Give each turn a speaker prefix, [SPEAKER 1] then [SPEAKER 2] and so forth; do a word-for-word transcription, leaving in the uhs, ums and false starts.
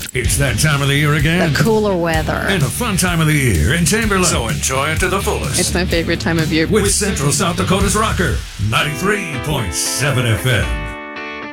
[SPEAKER 1] It's that time of the year again.
[SPEAKER 2] The cooler weather.
[SPEAKER 1] And a fun time of the year in Chamberlain. So enjoy it to the fullest.
[SPEAKER 2] It's my favorite time of year.
[SPEAKER 1] With Central South Dakota's Rocker, ninety-three point seven F M.